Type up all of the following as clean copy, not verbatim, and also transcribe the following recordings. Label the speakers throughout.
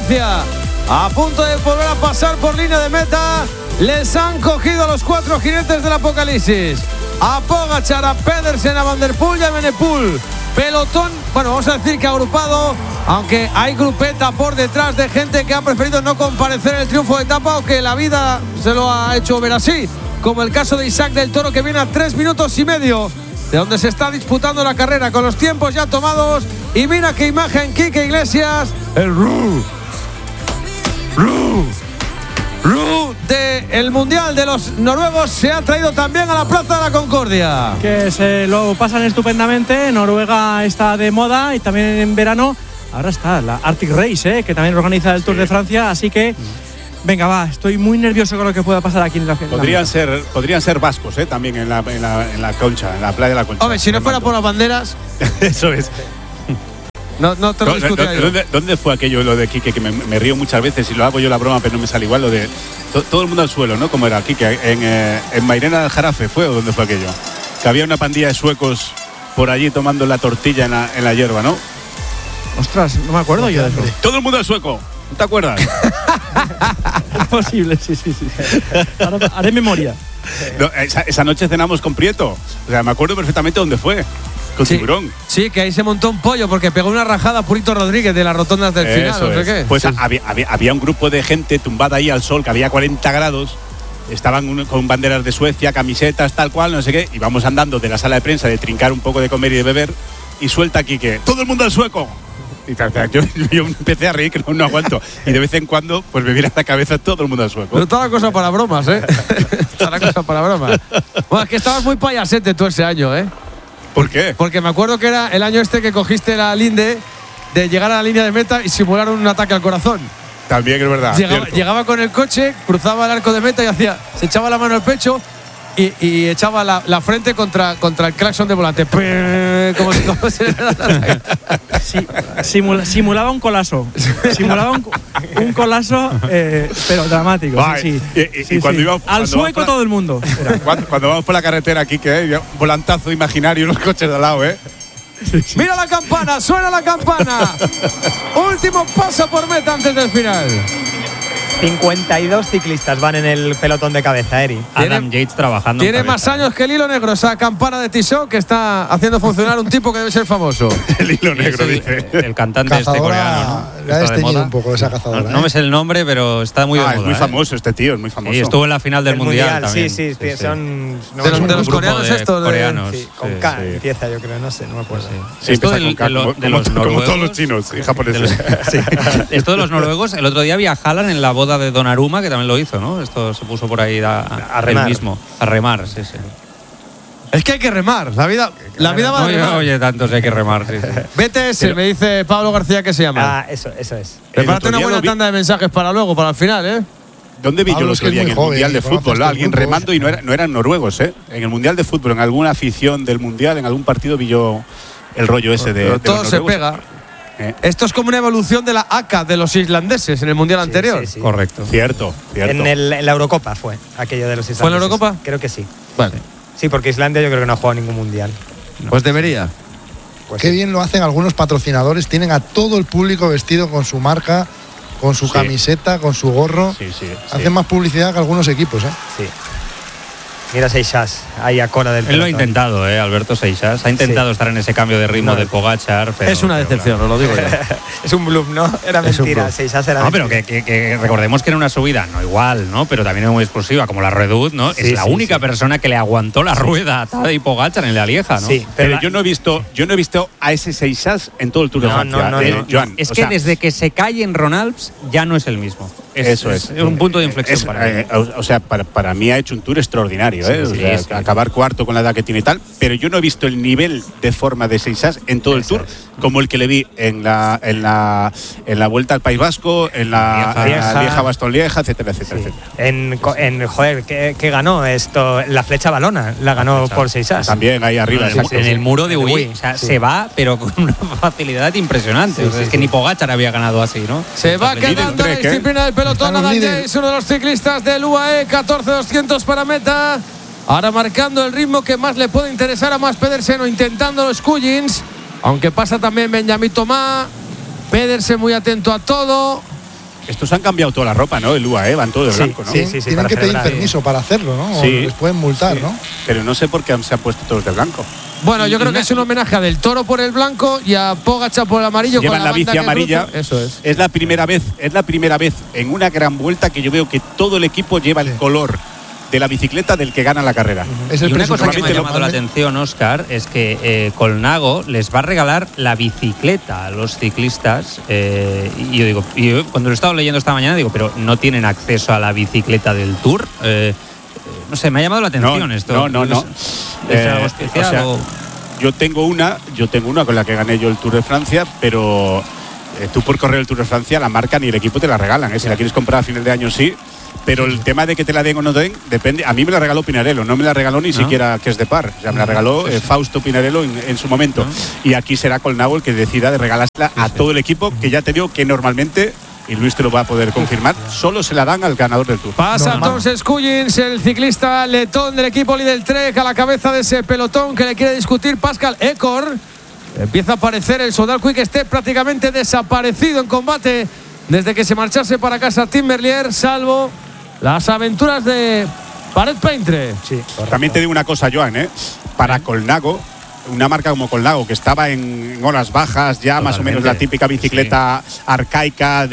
Speaker 1: Francia, a punto de volver a pasar por línea de meta. Les han cogido a los 4 jinetes del apocalipsis. A Pogačar, a Pedersen, a Van der Poel y a Evenepoel. Pelotón, bueno, vamos a decir que agrupado, aunque hay grupeta por detrás de gente que ha preferido no comparecer en el triunfo de etapa o que la vida se lo ha hecho ver así, como el caso de Isaac del Toro, que viene a 3 minutos y medio de donde se está disputando la carrera, con los tiempos ya tomados. Y mira qué imagen, Quique Iglesias, el del Mundial de los noruegos se ha traído también a la Plaza de la Concordia.
Speaker 2: Que se lo pasan estupendamente. Noruega está de moda y también en verano. Ahora está la Arctic Race, que también organiza el Tour de Francia. Así que, venga, va, estoy muy nervioso con lo que pueda pasar aquí en la
Speaker 3: Podrían ser vascos, también en la Concha, en la playa de la Concha.
Speaker 1: Hombre, si no fuera por las banderas.
Speaker 3: Eso es.
Speaker 1: No te lo discutiría yo.
Speaker 3: ¿Dónde fue aquello, lo de Quique, que me río muchas veces y lo hago yo la broma, pero no me sale igual, lo de todo el mundo al suelo, ¿no? Como era Quique, en Mairena del Jarafe, ¿fue o dónde fue aquello? Que había una pandilla de suecos por allí tomando la tortilla en la hierba, ¿no?
Speaker 2: Ostras, no me acuerdo yo de eso.
Speaker 3: Todo el mundo al sueco, ¿no te acuerdas?
Speaker 2: Es posible, sí. Ahora haré memoria.
Speaker 3: No, esa noche cenamos con Prieto. O sea, me acuerdo perfectamente dónde fue. Con Tiburón.
Speaker 1: Sí, que ahí se montó un pollo porque pegó una rajada a Purito Rodríguez de las rotondas del final, no sé qué.
Speaker 3: Pues sí. había un grupo de gente tumbada ahí al sol, que había 40 grados. Estaban con banderas de Suecia, camisetas, tal cual, no sé qué. Y vamos andando de la sala de prensa, de trincar un poco de comer y de beber. Y suelta aquí que todo el mundo al sueco. Y yo empecé a reír, que no aguanto. Y de vez en cuando, pues me viene a la cabeza todo el mundo al sueco.
Speaker 1: Pero toda la cosa para bromas, Toda la cosa para bromas. Bueno, es que estabas muy payasete tú ese año,
Speaker 3: ¿Por qué?
Speaker 1: Porque me acuerdo que era el año que cogiste la linde de llegar a la línea de meta y simular un ataque al corazón.
Speaker 3: También es verdad.
Speaker 1: Llegaba con el coche, cruzaba el arco de meta y se echaba la mano al pecho y echaba la frente contra el claxon de volante. Como si le da
Speaker 2: simulaba un colazo. Simulaba un colazo, pero dramático. Sí.
Speaker 3: Y cuando
Speaker 2: al sueco todo el mundo.
Speaker 3: Cuando vamos por la carretera aquí, que un volantazo imaginario en los coches de al lado,
Speaker 1: Mira la campana, suena la campana. Último paso por meta antes del final.
Speaker 4: 52 ciclistas van en el pelotón de cabeza, Eri.
Speaker 5: Adam Yates trabajando.
Speaker 1: Tiene más años que el hilo negro, esa campana de Tissot que está haciendo funcionar un tipo que debe ser famoso.
Speaker 3: El hilo negro, dice.
Speaker 5: El cantante
Speaker 6: cazadora,
Speaker 5: coreano, ¿no?
Speaker 6: Le ha desteñido un poco esa cazadora.
Speaker 5: No me sé el nombre, pero está muy de moda.
Speaker 3: Es muy famoso este tío, es muy famoso.
Speaker 5: Y estuvo en la final del mundial también.
Speaker 4: Sí. Son
Speaker 1: de los coreanos estos.
Speaker 5: Coreanos.
Speaker 4: Con K empieza, yo creo, no sé, no me acuerdo.
Speaker 3: Sí, esto de los noruegos. Como todos los chinos y japoneses.
Speaker 5: Esto de los noruegos, el otro día había Haaland en la boda de Donnarumma, que también lo hizo, ¿no? Esto se puso por ahí a remar. A remar, sí.
Speaker 1: Es que hay que remar, la vida va a remar.
Speaker 5: Oye, tanto si hay que remar, sí.
Speaker 1: BTS, me dice Pablo García que se llama.
Speaker 4: Eso es.
Speaker 1: Prepárate una buena tanda de mensajes para luego, para el final,
Speaker 3: ¿Dónde vi yo el otro día en el Mundial de Fútbol? Alguien remando y no eran noruegos, En el Mundial de Fútbol, en alguna afición del Mundial, en algún partido vi yo el rollo ese de.
Speaker 1: Pero todo se pega. Esto es como una evolución de la ACA de los islandeses en el Mundial anterior.
Speaker 4: Sí.
Speaker 3: Correcto. Cierto.
Speaker 4: En la Eurocopa fue aquello de los islandeses.
Speaker 1: ¿Fue en la Eurocopa?
Speaker 4: Creo que sí.
Speaker 1: Vale.
Speaker 4: Sí, porque Islandia yo creo que no ha jugado ningún Mundial.
Speaker 1: No. Pues debería.
Speaker 6: Qué bien lo hacen algunos patrocinadores. Tienen a todo el público vestido con su marca, con su camiseta, con su gorro.
Speaker 3: Sí.
Speaker 6: Hacen más publicidad que algunos equipos,
Speaker 4: Sí. Mira Seixas, ahí a cola del pelotón.
Speaker 5: Él lo ha intentado, Alberto Seixas. Ha intentado estar en ese cambio de ritmo de Pogačar. Pero,
Speaker 1: es una decepción, os lo digo ya.
Speaker 4: Es un bluff, ¿no? Era mentira. Seixas era
Speaker 5: mentira. Pero que recordemos que era una subida, no igual, ¿no? Pero también muy explosiva, como la Redoute, ¿no? Es la única persona que le aguantó la rueda a Tadej Pogačar en la Lieja, ¿no?
Speaker 3: Sí, pero yo no he visto a ese Seixas en todo el Tour de Francia.
Speaker 4: No.
Speaker 3: Joan,
Speaker 5: es que desde que se cae en Ronalds ya no es el mismo.
Speaker 3: Eso es
Speaker 5: un punto de inflexión para mí.
Speaker 3: O sea, para mí ha hecho un tour extraordinario, acabar cuarto con la edad que tiene y tal, pero yo no he visto el nivel de forma de Seixas en todo el tour como el que le vi en la Vuelta al País Vasco, en la Lieja-Bastogne-Lieja, etcétera.
Speaker 4: Joder, ¿qué ganó esto? La flecha balona la ganó por Seixas.
Speaker 3: También ahí arriba.
Speaker 5: En el muro de Uy. O sea, se va, pero con una facilidad impresionante. Es que ni Pogačar había ganado así, ¿no?
Speaker 1: Se va quedando la disciplina del pelotón. Adam Yates, uno de los ciclistas del UAE, 14.200 para meta. Ahora marcando el ritmo que más le puede interesar a Mats Pedersen, o intentando los Skuggins. Aunque pasa también Benjamin Thomas. Pedersen muy atento a todo.
Speaker 3: Estos han cambiado toda la ropa, ¿no? El UAE van todo de blanco, ¿no?
Speaker 6: Sí, tienen que pedir permiso para hacerlo, ¿no? O les pueden multar, ¿no?
Speaker 3: Pero no sé por qué se han puesto todos de blanco.
Speaker 1: Bueno, yo creo que es un homenaje a Del Toro por el blanco y a Pogačar por el amarillo.
Speaker 3: Llevan
Speaker 1: con
Speaker 3: la bici amarilla.
Speaker 1: Eso es.
Speaker 3: Es la primera vez en una gran vuelta que yo veo que todo el equipo lleva el color de la bicicleta del que gana la carrera.
Speaker 5: Y una cosa que me ha llamado la atención, Óscar, es que Colnago les va a regalar la bicicleta a los ciclistas. Y yo cuando lo he estado leyendo esta mañana, digo, pero no tienen acceso a la bicicleta del Tour. No sé, me ha llamado la atención esto.
Speaker 3: No.
Speaker 5: ¿Es algo especial?
Speaker 3: Yo tengo una con la que gané yo el Tour de Francia, pero tú por correr el Tour de Francia, la marca ni el equipo te la regalan. Si la quieres comprar a final de año, sí. Pero el tema de que te la den o no te den, depende. A mí me la regaló Pinarello, no me la regaló ni siquiera que es de par. O sea, me la regaló Fausto Pinarello en su momento. Y aquí será Colnago el que decida de regalársela a todo el equipo, que ya te digo que normalmente, y Luis te lo va a poder confirmar, solo se la dan al ganador del Tour.
Speaker 1: Pasa entonces Cuyins, el ciclista letón del equipo Lidl Trek, a la cabeza de ese pelotón que le quiere discutir Pascal Ecor. Empieza a aparecer el Soudal Quick Step, prácticamente desaparecido en combate desde que se marchase para casa Tim Merlier, salvo las aventuras de Paret Paintre.
Speaker 3: Sí, también te digo una cosa, Joan, para Colnago, una marca como Colnago, que estaba en horas bajas, ya más o menos la típica bicicleta arcaica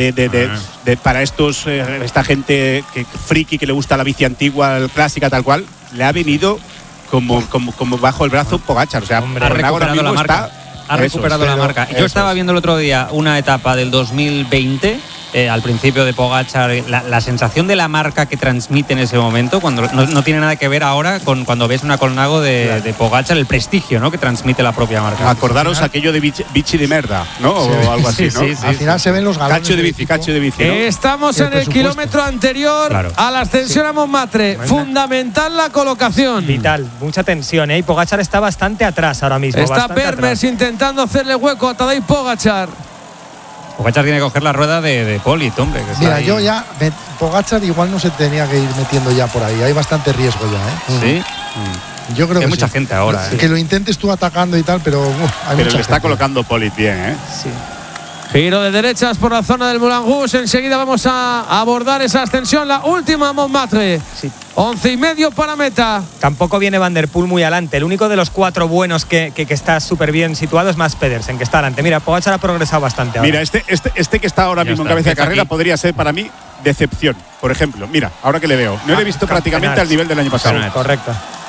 Speaker 3: para esta gente friki que le gusta la bici antigua, clásica, tal cual, le ha venido como bajo el brazo Pogačar. O sea,
Speaker 5: ha recuperado la marca. Ha recuperado la marca. Yo estaba viendo el otro día una etapa del 2020. Al principio de Pogačar, la sensación de la marca que transmite en ese momento, cuando no tiene nada que ver ahora con cuando ves una Colnago de Pogačar, el prestigio, ¿no?, que transmite la propia marca.
Speaker 3: Acordaros aquello de bici de merda, ¿no? O algo así, ¿no?
Speaker 6: Al final se ven los galones.
Speaker 3: Cacho de bici, ¿no?
Speaker 1: Estamos en el kilómetro anterior a la ascensión a Montmartre. Fundamental la colocación.
Speaker 4: Vital, mucha tensión, ¿eh? Y Pogačar está bastante atrás ahora mismo.
Speaker 1: Está Permes intentando hacerle hueco a Tadej Pogačar.
Speaker 5: Pogačar tiene que coger la rueda de Polit, hombre. Que
Speaker 6: mira, yo ya, Pogačar igual no se tenía que ir metiendo ya por ahí. Hay bastante riesgo ya, ¿eh?
Speaker 5: Sí.
Speaker 6: Yo creo
Speaker 5: hay
Speaker 6: que
Speaker 5: mucha gente ahora.
Speaker 6: Que lo intentes tú atacando y tal, pero hay
Speaker 3: pero
Speaker 6: mucha
Speaker 3: le está
Speaker 6: gente.
Speaker 3: colocando Polit bien, ¿eh?
Speaker 4: Sí.
Speaker 1: Giro de derechas por la zona del Moulin Rouge. Enseguida vamos a abordar esa ascensión, la última a Montmartre.
Speaker 4: Sí.
Speaker 1: 11,5 para meta.
Speaker 4: Tampoco viene Van der Poel muy adelante. El único de los 4 buenos que está súper bien situado es Mats Pedersen, que está adelante. Mira, Pogačar ha progresado bastante ahora.
Speaker 3: Mira, este que está ahora mismo en cabeza de carrera podría ser para mí decepción. Por ejemplo, mira, ahora que le veo, no le he visto prácticamente al nivel del año pasado.
Speaker 4: Correcto.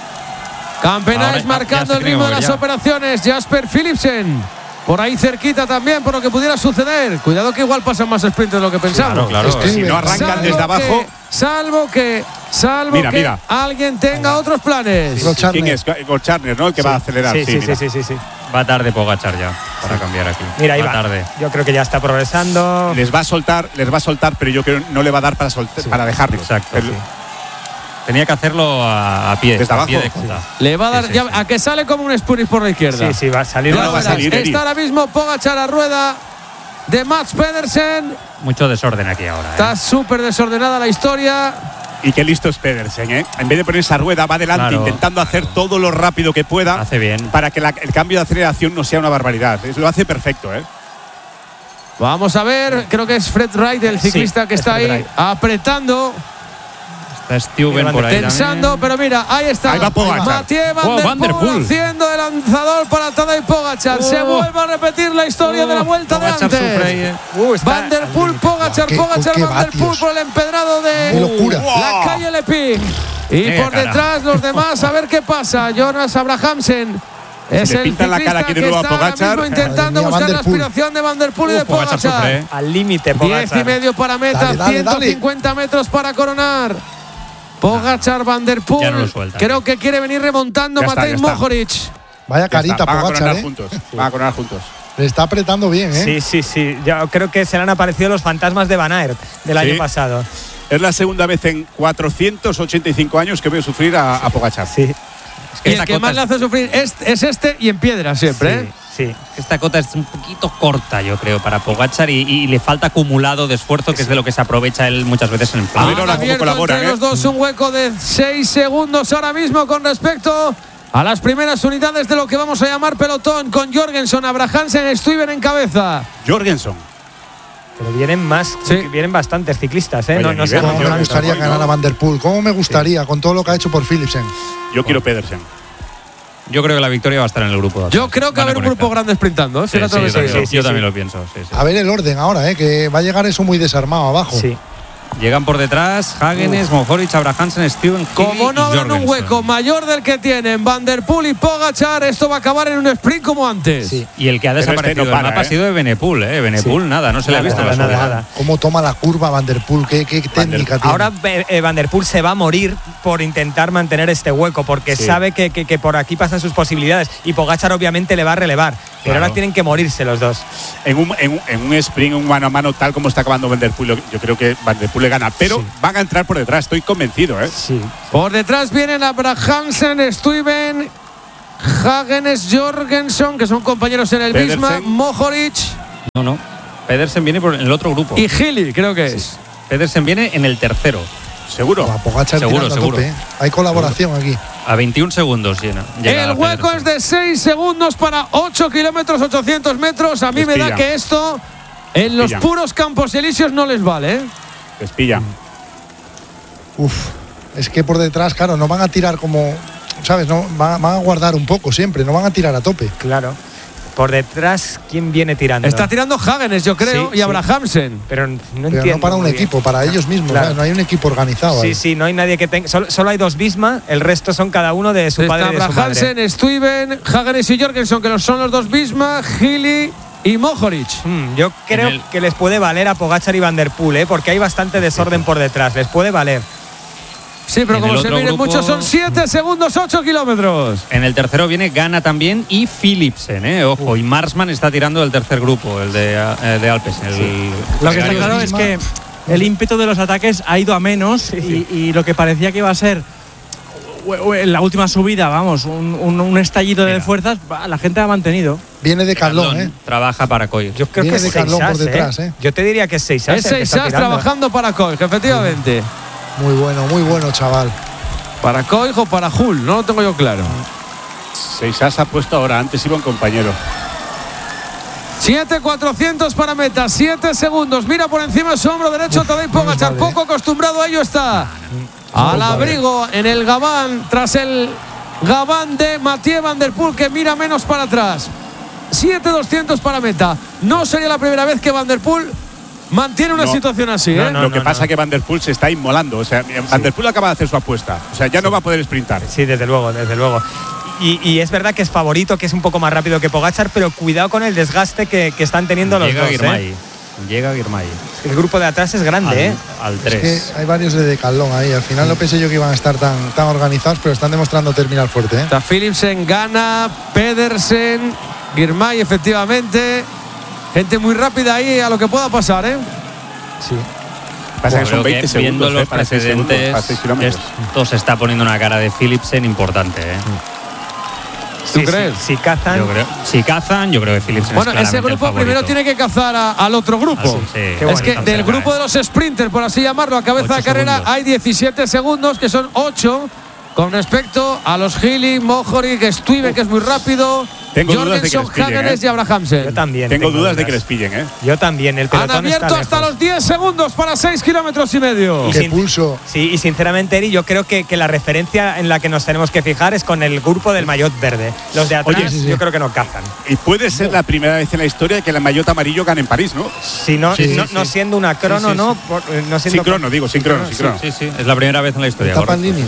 Speaker 1: Campenaes marcando el ritmo de las operaciones. Jasper Philipsen por ahí cerquita también, por lo que pudiera suceder. Cuidado que igual pasan más sprints de lo que pensamos.
Speaker 5: Claro.
Speaker 3: Si no arrancan desde abajo.
Speaker 1: Salvo que
Speaker 3: Mira.
Speaker 1: alguien tenga otros planes.
Speaker 3: ¿Quién es? Gotcharner, ¿no? El que va a acelerar.
Speaker 4: Sí.
Speaker 5: Va tarde Pogačar ya para cambiar aquí.
Speaker 4: Mira, ahí
Speaker 5: va
Speaker 4: va.
Speaker 5: Tarde.
Speaker 4: Yo creo que ya está progresando.
Speaker 3: Les va a soltar, pero yo creo que no le va a dar para dejarlo.
Speaker 5: Exacto. Tenía que hacerlo a pie.
Speaker 3: Desde abajo.
Speaker 5: Pie de cota.
Speaker 1: Le va a dar a que sale como un Spurris por la izquierda.
Speaker 4: Sí, va a salir.
Speaker 3: No, va a salir.
Speaker 1: Está ahora mismo Pogačar a rueda de Mats Pedersen.
Speaker 5: Mucho desorden aquí ahora.
Speaker 1: Está súper desordenada la historia.
Speaker 3: Y qué listo es Pedersen, ¿eh? En vez de poner esa rueda, va adelante intentando hacer todo lo rápido que pueda.
Speaker 5: Hace bien.
Speaker 3: Para que el cambio de aceleración no sea una barbaridad. Lo hace perfecto, ¿eh?
Speaker 1: Vamos a ver, creo que es Fred Wright, el ciclista que está ahí
Speaker 4: Wright.
Speaker 1: apretando.
Speaker 5: Está Stuyven por ahí
Speaker 1: Tensando,
Speaker 5: también.
Speaker 1: pero mira, ahí está.
Speaker 3: Ahí va Pogačar.
Speaker 1: Mathieu
Speaker 5: Van
Speaker 1: Van
Speaker 5: der
Speaker 1: der Poel
Speaker 5: Poel.
Speaker 1: haciendo el lanzador para Tadej Pogačar. Se vuelve a repetir la historia de la vuelta de
Speaker 5: Pogačar
Speaker 1: antes.
Speaker 5: sufre ahí,
Speaker 1: Van der Poel, Pogačar,
Speaker 6: Qué
Speaker 1: Van der
Speaker 6: vatios.
Speaker 1: Poel por el empedrado
Speaker 6: Qué
Speaker 1: de
Speaker 6: locura.
Speaker 1: la calle Lepin. Y
Speaker 5: Qué
Speaker 1: por
Speaker 5: cara.
Speaker 1: detrás los demás, a ver qué pasa. Jonas Abrahamsen. Es
Speaker 3: le
Speaker 1: el
Speaker 3: pintan la cara
Speaker 1: ciclista
Speaker 3: aquí de
Speaker 1: que
Speaker 3: nuevo a
Speaker 1: está ahora
Speaker 3: Pogačar.
Speaker 1: mismo intentando
Speaker 6: Madre mía,
Speaker 1: buscar
Speaker 6: Van
Speaker 1: la
Speaker 6: der Poel.
Speaker 1: aspiración de Van der Poel y de
Speaker 5: Pogačar
Speaker 1: Pogačar.
Speaker 5: sufre, ¿eh?
Speaker 4: Al límite,
Speaker 1: 10,5 para meta,
Speaker 6: Dale.
Speaker 1: 150 metros para coronar. Pogačar, Van der Poel.
Speaker 5: Ya no lo suelta.
Speaker 1: Creo que quiere venir remontando
Speaker 3: Ya está,
Speaker 1: Matej
Speaker 3: ya está.
Speaker 1: Mohoric.
Speaker 6: Vaya carita,
Speaker 3: Van a
Speaker 6: Pogačar,
Speaker 3: coronar
Speaker 6: ¿eh?
Speaker 3: juntos. Van a coronar juntos.
Speaker 6: Le está apretando bien, ¿eh?
Speaker 4: Sí. Yo creo que se le han aparecido los fantasmas de Van Aert del año pasado.
Speaker 3: Es la segunda vez en 485 años que veo sufrir a Pogačar.
Speaker 4: Sí.
Speaker 1: Y el que más le hace sufrir es este y en piedra siempre. ¿eh?
Speaker 4: Sí.
Speaker 5: Esta cota es un poquito corta, yo creo, para Pogačar y le falta acumulado de esfuerzo, que es de lo que se aprovecha él muchas veces en el
Speaker 3: A
Speaker 5: flanco.
Speaker 3: ver ahora
Speaker 1: Han
Speaker 3: cómo
Speaker 1: abierto
Speaker 3: colaboran,
Speaker 1: entre los dos un hueco de 6 segundos ahora mismo con respecto a las primeras unidades de lo que vamos a llamar pelotón, con Jorgensen, Abrahamsen, Stuyven en cabeza.
Speaker 3: Jorgensen.
Speaker 4: Pero vienen bastantes ciclistas, ¿eh?
Speaker 3: Vaya
Speaker 4: No sé
Speaker 3: nivel,
Speaker 6: ¿Cómo me gustaría ganar a Van der Poel? ¿Cómo me gustaría con todo lo que ha hecho por Philipsen?
Speaker 3: Yo quiero Pedersen.
Speaker 5: Yo creo que la victoria va a estar en el grupo de atrás.
Speaker 1: Yo creo que va a haber un grupo grande sprintando.
Speaker 5: Sí,
Speaker 1: Fíjate lo que te digo.
Speaker 5: yo también lo pienso. Sí.
Speaker 6: A ver el orden ahora, que va a llegar eso muy desarmado abajo.
Speaker 4: Sí.
Speaker 5: Llegan por detrás Hagenes, Mohoric, Abrahamsen, Steven,
Speaker 1: Como no
Speaker 5: y
Speaker 1: abran un
Speaker 5: Jorgensen.
Speaker 1: hueco mayor del que tienen Van der Poel y Pogačar, esto va a acabar en un sprint como antes.
Speaker 4: Sí.
Speaker 5: Y el que ha
Speaker 3: Pero
Speaker 5: desaparecido
Speaker 3: este no para,
Speaker 5: del mapa ha sido de Benepul, Benepul, nada, no se le ha visto
Speaker 4: Nada,
Speaker 5: la subida.
Speaker 4: nada.
Speaker 6: ¿Cómo toma la curva Van der Poel? ¿Qué técnica tiene?
Speaker 4: Ahora Van der Poel se va a morir por intentar mantener este hueco, porque sabe que por aquí pasan sus posibilidades. Y Pogačar obviamente le va a relevar. Pero
Speaker 3: Claro.
Speaker 4: ahora tienen que morirse los dos.
Speaker 3: En un sprint, un mano a mano, tal como está acabando Van der Poel, yo creo que Van der Poel le gana. Pero van a entrar por detrás, estoy convencido, ¿eh?
Speaker 4: Sí.
Speaker 1: Por detrás vienen Abrahamsen, Stuyven, Hagenes, Jorgensen, que son compañeros en el
Speaker 3: Pedersen.
Speaker 1: Visma, Mohoric
Speaker 5: No. Pedersen viene por el otro grupo.
Speaker 1: y Gili, creo que es.
Speaker 5: Pedersen viene en el tercero.
Speaker 3: Seguro.
Speaker 6: A Pogačar
Speaker 5: Seguro,
Speaker 6: tirando a
Speaker 5: seguro.
Speaker 6: tope, ¿eh? Hay colaboración aquí.
Speaker 5: A 21 segundos llega
Speaker 1: El hueco
Speaker 5: Pedersen.
Speaker 1: es de 6 segundos para 8 kilómetros, 800 metros. A mí
Speaker 3: Les
Speaker 1: me da
Speaker 3: pillan.
Speaker 1: que esto en los
Speaker 3: pillan.
Speaker 1: puros campos elíseos no les vale, ¿eh?
Speaker 3: Les pilla.
Speaker 6: Uf, es que por detrás, claro, no van a tirar como, ¿sabes? No, van a guardar un poco siempre, no van a tirar a tope.
Speaker 4: Claro. Por detrás, ¿quién viene tirando?
Speaker 1: Está tirando Hagenes, yo creo,
Speaker 4: Sí,
Speaker 1: y Abrahamsen.
Speaker 4: Pero no
Speaker 6: Pero
Speaker 4: entiendo.
Speaker 6: no para un
Speaker 4: muy bien.
Speaker 6: equipo, para ellos mismos,
Speaker 4: Claro.
Speaker 6: ¿sabes? No hay un equipo organizado ahí.
Speaker 4: Sí, no hay nadie que tenga. Solo hay dos Visma, el resto son cada uno de su padre
Speaker 1: Está
Speaker 4: y de su madre.
Speaker 1: Abrahamsen, Stuyven, Hagenes y Jorgensen, que son los dos Visma, Gili y Mohoric.
Speaker 4: Yo creo que les puede valer a Pogačar y Van der Poel, porque hay bastante desorden por detrás. Les puede valer.
Speaker 1: Sí, pero
Speaker 5: En
Speaker 1: como
Speaker 5: el
Speaker 1: se
Speaker 5: otro
Speaker 1: miren
Speaker 5: grupo-
Speaker 1: muchos, son 7 segundos, 8 kilómetros.
Speaker 5: En el tercero viene Gana también y Philipsen, ojo. Y Marsman está tirando del tercer grupo, el de Alpes.
Speaker 2: Lo que está
Speaker 6: Los
Speaker 2: claro es
Speaker 6: Visma.
Speaker 2: que el ímpetu de los ataques ha ido a menos y lo que parecía que iba a ser en la última subida, vamos, un estallido de fuerzas, la gente ha mantenido.
Speaker 6: Viene de Carlón, ¿eh?
Speaker 5: Trabaja para Coy.
Speaker 4: Yo creo
Speaker 6: Viene
Speaker 4: que
Speaker 6: de
Speaker 4: es
Speaker 6: Carlón
Speaker 4: 6
Speaker 6: por detrás, ¿eh?
Speaker 4: Yo te diría que es 6
Speaker 1: Es 6 trabajando para Koig, efectivamente.
Speaker 6: Muy bueno, chaval.
Speaker 1: Para Koig o para Hull, no lo tengo yo claro.
Speaker 3: 6 as ha puesto ahora, antes iba un compañero.
Speaker 1: 7.400 para meta, 7 segundos. Mira por encima de su hombro derecho Tadej Pogačar.
Speaker 6: vale,
Speaker 1: Poco acostumbrado a ello está. Al abrigo en el gabán, tras el gabán de Mathieu Van der Poel, que mira menos para atrás. 7.200 para meta. No sería la primera vez que Van der Poel mantiene una
Speaker 3: No.
Speaker 1: situación así, ¿eh?
Speaker 3: Lo que pasa es que Van der Poel se está inmolando. O sea, Van der Poel acaba de hacer su apuesta. O sea, ya no va a poder sprintar.
Speaker 4: Sí, desde luego, desde luego. Y es verdad que es favorito, que es un poco más rápido que Pogačar, pero cuidado con el desgaste que están teniendo los
Speaker 5: Llega
Speaker 4: dos.
Speaker 5: Girmay. Llega Girmay.
Speaker 4: El grupo de atrás es grande,
Speaker 5: Al
Speaker 6: Es
Speaker 5: 3.
Speaker 6: que hay varios de Decathlon ahí. Al final no pensé yo que iban a estar tan organizados, pero están demostrando terminar fuerte, ¿eh?
Speaker 1: Está Philipsen, Gana, Pedersen, Girmay, efectivamente. Gente muy rápida ahí a lo que pueda pasar, ¿eh?
Speaker 4: Sí.
Speaker 3: Pasa que son 20 segundos.
Speaker 5: viendo los
Speaker 3: para 6 segundos,
Speaker 5: precedentes,
Speaker 3: para 6 kilómetros.
Speaker 5: esto se está poniendo una cara de Philipsen importante.
Speaker 1: ¿Tú crees?
Speaker 4: Si cazan.
Speaker 5: Yo creo, si cazan, yo creo que Philipsen
Speaker 1: Bueno,
Speaker 5: es
Speaker 1: ese
Speaker 5: claramente el
Speaker 1: grupo
Speaker 5: favorito.
Speaker 1: primero tiene que cazar al otro grupo.
Speaker 5: Ah, sí. Qué
Speaker 1: Es
Speaker 4: bueno,
Speaker 1: que
Speaker 4: tan
Speaker 1: del
Speaker 5: cerca,
Speaker 1: grupo de los sprinters, por así llamarlo, a cabeza
Speaker 5: 8
Speaker 1: de carrera
Speaker 5: segundos.
Speaker 1: hay 17 segundos, que son 8 con respecto a los Gili, Mohoric, Stuyven, que es muy rápido,
Speaker 3: Tengo dudas de que
Speaker 1: Jorgensen,
Speaker 3: les pillen,
Speaker 1: Hagenes y
Speaker 4: Yo
Speaker 1: Abrahamsen.
Speaker 4: también.
Speaker 3: Tengo dudas de que les pillen, ¿eh?
Speaker 4: Yo también. El
Speaker 1: Han
Speaker 4: pelotón
Speaker 1: abierto
Speaker 4: está
Speaker 1: hasta
Speaker 4: lejos.
Speaker 1: los 10 segundos para 6 kilómetros y medio.
Speaker 4: Y
Speaker 6: ¡Qué
Speaker 4: sin-
Speaker 6: pulso!
Speaker 4: Sí, y sinceramente, Eri, yo creo que la referencia en la que nos tenemos que fijar es con el grupo del maillot verde. Los de atrás,
Speaker 3: Oye,
Speaker 4: yo creo que no cazan.
Speaker 3: Y puede ser la primera vez en la historia que el maillot amarillo gane en París, ¿no?
Speaker 4: Si no, no siendo una crono,
Speaker 5: Sí, sí,
Speaker 4: ¿no? No siendo
Speaker 3: Sin crono, digo, sin crono, sin crono.
Speaker 5: Sí, sí, es la primera vez en la historia.
Speaker 6: Etapa en
Speaker 5: correcto.
Speaker 6: línea.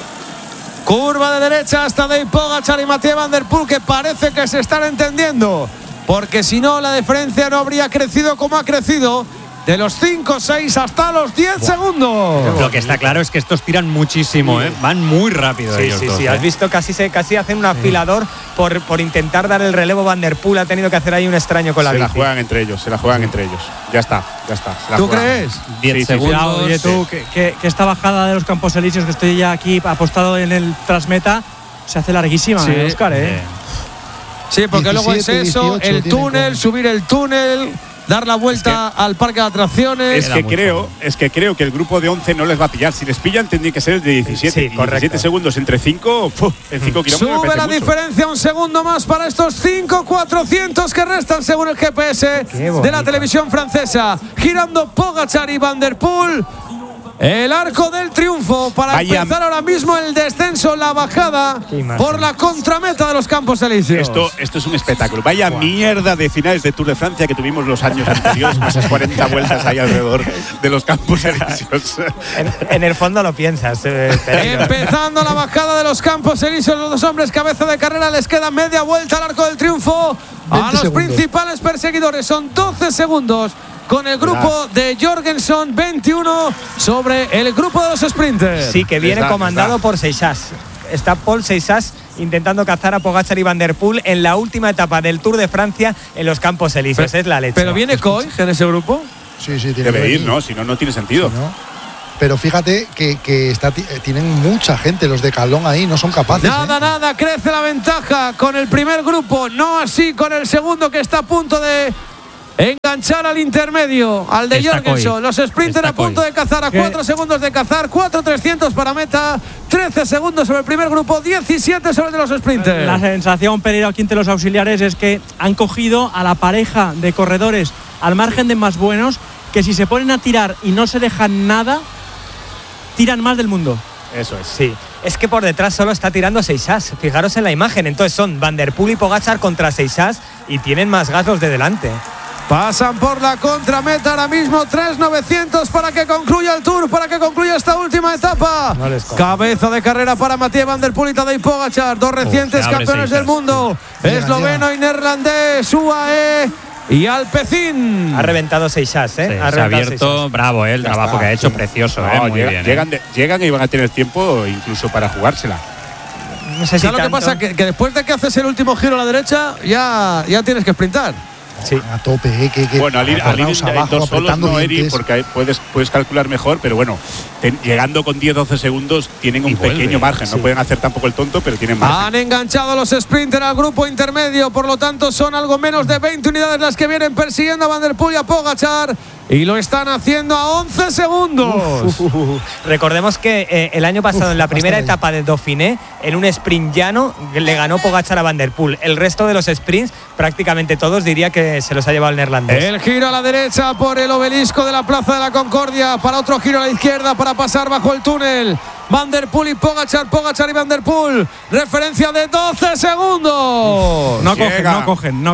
Speaker 1: Curva de derecha hasta Tadej Pogačar y Mathieu Van der Poel, que parece que se están entendiendo, porque si no la diferencia no habría crecido como ha crecido, de los 5, 6 hasta los 10 segundos.
Speaker 5: Lo que está claro es que estos tiran muchísimo, van muy rápido
Speaker 4: Sí,
Speaker 5: ellos
Speaker 4: sí,
Speaker 5: dos,
Speaker 4: sí.
Speaker 5: ¿eh?
Speaker 4: Has visto casi hacen un afilador por intentar dar el relevo. Van der Poel ha tenido que hacer ahí un extraño con la
Speaker 3: Se la
Speaker 4: bici.
Speaker 3: juegan entre ellos, se la juegan entre ellos. Ya está, ya está. se la
Speaker 1: ¿Tú
Speaker 3: juegan.
Speaker 1: crees?
Speaker 5: 10
Speaker 3: Sí, sí,
Speaker 5: segundos.
Speaker 2: Cuidado, oye tú, que esta bajada de los Campos Elíseos, que estoy ya aquí apostado en el Transmeta, se hace larguísima,
Speaker 1: Sí.
Speaker 2: Óscar, ¿eh?
Speaker 1: Sí, porque luego es
Speaker 6: 17,
Speaker 1: eso,
Speaker 6: 18
Speaker 1: el
Speaker 6: tienen
Speaker 1: túnel,
Speaker 6: con-
Speaker 1: subir el túnel, dar la vuelta al parque de atracciones.
Speaker 3: Es que creo que el grupo de 11 no les va a pillar. Si les pillan, tendría que ser el de 17.
Speaker 4: Sí, correcto.
Speaker 3: 17 segundos entre 5, en 5 kilómetros.
Speaker 1: Sube la diferencia, un segundo más para estos 5.400 que restan según el GPS de la televisión francesa. Girando Pogačar y Van der Poel. El arco del triunfo para empezar ahora mismo el descenso, la bajada por la contrameta de los Campos Elíseos.
Speaker 3: Esto es un espectáculo. Vaya mierda de finales de Tour de Francia que tuvimos los años anteriores, con esas 40 vueltas ahí alrededor de los Campos Elíseos.
Speaker 4: En el fondo lo piensas.
Speaker 1: Empezando la bajada de los Campos Elíseos, los dos hombres cabeza de carrera, les queda media vuelta al arco del triunfo. A los principales perseguidores son 12 segundos. Con el grupo de Jorgenson, 21 sobre el grupo de los sprinters.
Speaker 4: Sí, que viene comandado por Seixas. Está Paul Seixas intentando cazar a Pogačar y Van der Poel en la última etapa del Tour de Francia en los Campos Elíseos. Es la leche.
Speaker 1: ¿Pero viene Koig en ese grupo?
Speaker 6: Sí, tiene
Speaker 3: Debe ir, ¿no? Si no, no tiene sentido.
Speaker 6: Si no. Pero fíjate que tienen mucha gente los de Calón ahí, no son capaces.
Speaker 1: Nada, crece la ventaja con el primer grupo, no así con el segundo que está a punto de enganchar al intermedio, al de Jorgenson. Los sprinters a punto de cazar, a 4 segundos de cazar, 4.300 para meta, 13 segundos sobre el primer grupo, 17 sobre el de los sprinters.
Speaker 2: La sensación, Pereira, aquí entre los auxiliares, es que han cogido a la pareja de corredores al margen de más buenos, que si se ponen a tirar y no se dejan nada, tiran más del mundo.
Speaker 3: Eso es.
Speaker 4: Sí, es que por detrás solo está tirando Seixas. Fijaros en la imagen. Entonces son Van der Poel y Pogačar contra Seixas y tienen más gas los de delante.
Speaker 1: Pasan por la contrameta ahora mismo, 3.900 para que concluya el Tour, para que concluya esta última etapa. Cabeza de carrera para Mathieu Van der Poel y Tadej Pogačar, dos recientes campeones del mundo, esloveno y neerlandés, UAE y Alpecin.
Speaker 4: Ha reventado Seixas, ¿eh?
Speaker 5: Sí, se ha abierto, bravo, el trabajo que ha hecho, precioso, muy bien.
Speaker 3: Llegan y van a tener tiempo incluso para jugársela.
Speaker 1: No sé si lo que pasa que después de que haces el último giro a la derecha, ya tienes que sprintar.
Speaker 6: Sí. A tope,
Speaker 3: bueno, al ir
Speaker 6: abajo,
Speaker 3: dos solos no, Eri, porque puedes calcular mejor, pero bueno, llegando con 10-12 segundos tienen un pequeño margen. No pueden hacer tampoco el tonto, pero tienen margen.
Speaker 1: Han enganchado los sprinters al grupo intermedio, por lo tanto son algo menos de 20 unidades las que vienen persiguiendo a Van der Poel y a Pogačar. Y lo están haciendo a 11 segundos.
Speaker 4: Recordemos que el año pasado, en la primera etapa del Dauphiné, en un sprint llano, le ganó Pogačar a Van der Poel. El resto de los sprints, prácticamente todos, diría que se los ha llevado el neerlandés.
Speaker 1: El giro a la derecha por el obelisco de la Plaza de la Concordia, para otro giro a la izquierda para pasar bajo el túnel. Van der Poel y Pogačar y Van der Poel. Referencia de 12 segundos.
Speaker 2: No cogen.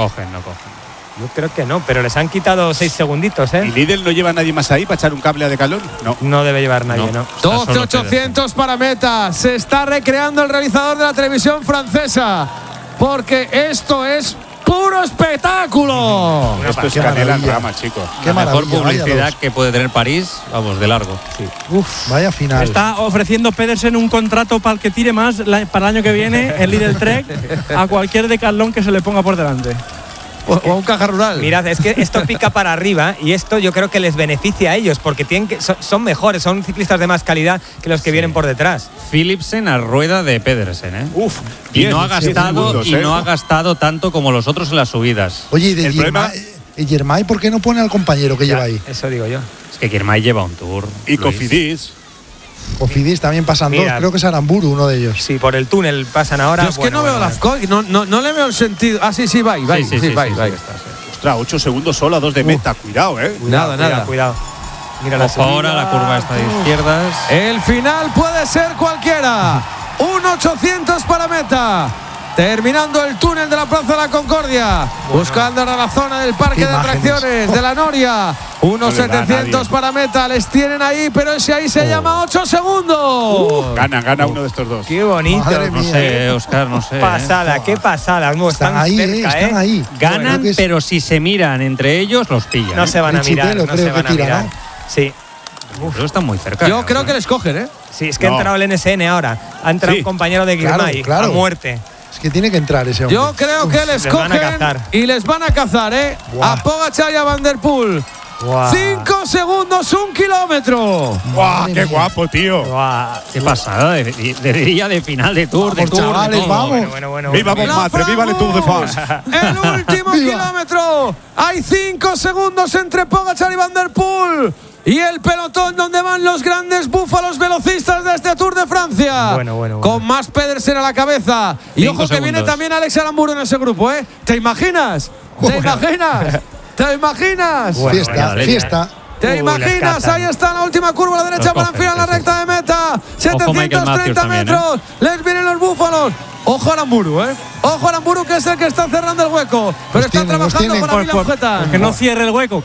Speaker 4: Yo creo que no, pero les han quitado 6 segunditos, ¿eh?
Speaker 3: ¿Y Lidl no lleva a nadie más ahí para echar un cable a Decathlon?
Speaker 4: No debe llevar nadie, no.
Speaker 1: 12.800 para meta. Se está recreando el realizador de la televisión francesa, porque esto es puro espectáculo.
Speaker 3: Esto es canela en rama, chicos.
Speaker 5: La mejor publicidad que puede tener París, vamos, de largo.
Speaker 6: Sí. Vaya final.
Speaker 2: Está ofreciendo Pedersen un contrato para el que tire más para el año que viene, el Lidl Trek, a cualquier Decathlon que se le ponga por delante.
Speaker 1: O a un caja rural.
Speaker 4: Mirad, es que esto pica para arriba y esto yo creo que les beneficia a ellos porque son mejores, son ciclistas de más calidad que los que vienen por detrás.
Speaker 5: Philipsen a rueda de Pedersen, ¿eh? Y no ha gastado tanto como los otros en las subidas.
Speaker 6: Oye, ¿y Girmay por qué no pone al compañero que lleva ahí?
Speaker 4: Eso digo yo.
Speaker 5: Es que Girmay lleva un Tour.
Speaker 3: Y Cofidis.
Speaker 6: Cofidis también pasan dos, creo que es Aramburu uno de ellos.
Speaker 4: Sí, por el túnel pasan ahora.
Speaker 1: Yo es que no veo la no le veo el sentido. Ah, sí, va.
Speaker 3: Ostras, 8 segundos solo a 2 de meta. Cuidado,
Speaker 4: Cuidado.
Speaker 5: Mira ahora la curva está de izquierdas.
Speaker 1: El final puede ser cualquiera. 1.800 para meta. Terminando el túnel de la Plaza de la Concordia, buscando ahora la zona del parque de atracciones de la Noria. 1.700 para meta, les tienen ahí, pero ese ahí se llama 8 segundos.
Speaker 3: Gana uno de estos dos.
Speaker 4: Qué bonito.
Speaker 5: No sé, Óscar, no sé.
Speaker 4: Qué pasada. No, están
Speaker 6: ahí,
Speaker 4: cerca,
Speaker 6: están ahí.
Speaker 5: Ganan, pero si se miran entre ellos, los pillan.
Speaker 4: No se van a mirar.
Speaker 6: No se van a mirar.
Speaker 4: ¿no? Sí.
Speaker 5: Pero están muy cerca.
Speaker 1: Yo creo que les cogen, ¿eh?
Speaker 4: Sí, es que ha entrado el NSN ahora. Ha entrado un compañero de Girmay a muerte.
Speaker 6: Es que tiene que entrar ese hombre.
Speaker 1: Yo creo que les cogen y les van a cazar, ¿eh? A Pogačar y a Van der Poel. 5 segundos, 1 kilómetro.
Speaker 3: ¡Guau! ¡Qué guapo, tío!
Speaker 5: Qué pasada de día de final de Tour, de Tour.
Speaker 6: Chavales, vamos.
Speaker 4: Bueno.
Speaker 3: ¡Viva Montmartre! ¡Viva el Tour de France!
Speaker 1: El último kilómetro. Hay 5 segundos entre Pogačar y Van der Poel. Y el pelotón donde van los grandes búfalos velocistas de este Tour de Francia.
Speaker 4: Bueno.
Speaker 1: Con más Pedersen a la cabeza. Y
Speaker 5: 5
Speaker 1: ojo que
Speaker 5: segundos.
Speaker 1: viene también Alex Aramburu en ese grupo, ¿eh? ¿Te imaginas? ¿Te imaginas? ¿Te imaginas?
Speaker 6: Fiesta.
Speaker 1: ¿Te imaginas? Ahí está la última curva a la derecha para enfilar la recta de meta. 730 metros. Les vienen los búfalos. Ojo a Aramburu, ¿eh? Ojo a Aramburu, que es el que está cerrando el hueco. Pero está trabajando para Milan Fetan.
Speaker 2: Que no cierre el hueco,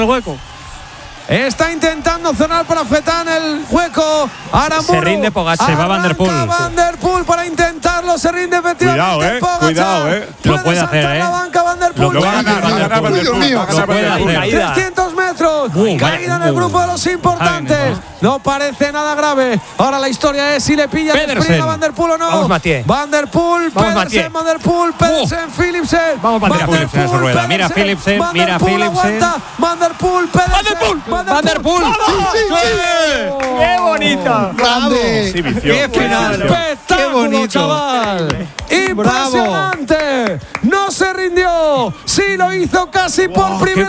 Speaker 1: Está intentando cerrar para Fetan el hueco. Aramburu.
Speaker 4: Se rinde Pogačar.
Speaker 5: Se va Van der Poel.
Speaker 1: Van der Poel para intentarlo. Se rinde efectivamente.
Speaker 3: Cuidado, Cuidado,
Speaker 5: Lo puede hacer,
Speaker 1: la banca Van der Poel.
Speaker 3: Lo va a ganar Van der Poel.
Speaker 5: Lo puede hacer.
Speaker 1: 300 metros. Caída en el grupo de los importantes. No parece nada grave. Ahora la historia es si le pilla el sprint a Van der Poel o no.
Speaker 4: Vamos, Mathieu.
Speaker 1: Van der Poel, Pedersen, Van der Poel, Pedersen, Philipsen.
Speaker 4: Vamos, Van der Poel.
Speaker 5: Philipsen en su rueda. Mira Philipsen, mira Philipsen.
Speaker 1: Van der Poel, Pedersen.
Speaker 5: Van der Poel.
Speaker 4: ¡Qué bonito!
Speaker 6: ¡Grande!
Speaker 3: Sí, vicioso.
Speaker 5: ¡Qué final!
Speaker 1: Espectáculo,
Speaker 5: ¡Qué bonito!
Speaker 1: chaval! ¡Impresionante! No se rindió. Sí lo hizo casi por primera